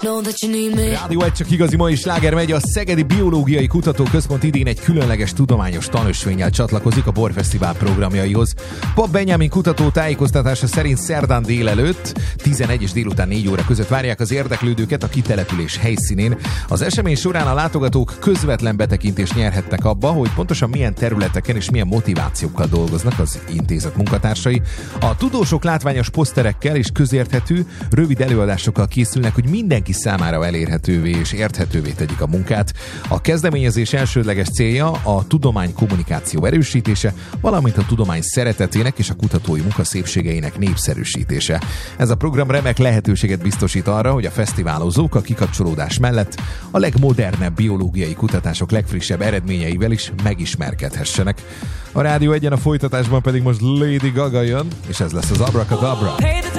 Rádió egy csak igazi mai sláger megy. A Szegedi Biológiai Kutatóközpont idén egy különleges tudományos tanösvénnyel csatlakozik a Borfesztivál programjaihoz. Pap Benjamin kutató tájékoztatása szerint szerdán délelőtt 11 és délután 4 óra között várják az érdeklődőket a kitelepülés helyszínén. Az esemény során a látogatók közvetlen betekintést nyerhetnek abba, hogy pontosan milyen területeken és milyen motivációkkal dolgoznak az intézet munkatársai. A tudósok látványos poszterekkel és közérthető, rövid előadásokkal készülnek, hogy mindenki számára elérhetővé és érthetővé tegyük a munkát. A kezdeményezés elsődleges célja a tudomány kommunikáció erősítése, valamint a tudomány szeretetének és a kutatói munka szépségeinek népszerűsítése. Ez a program remek lehetőséget biztosít arra, hogy a fesztiválozók a kikapcsolódás mellett a legmodernebb biológiai kutatások legfrissebb eredményeivel is megismerkedhessenek. A Rádió Egyen a folytatásban pedig most Lady Gaga jön, és ez lesz az Abracadabra.